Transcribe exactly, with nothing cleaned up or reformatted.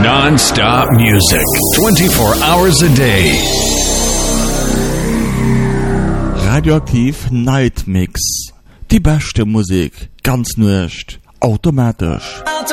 Non-stop music, twenty-four hours a day. Radioaktiv Night Mix. Die beste Musik, ganz nüscht, automatisch.